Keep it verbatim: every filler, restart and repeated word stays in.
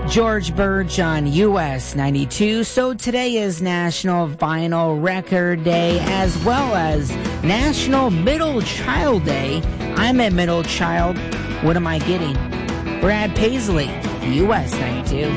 George Birch on U S ninety-two. So today is National Vinyl Record Day as well as National Middle Child Day. I'm a middle child. What am I getting? Brad Paisley, U S ninety-two.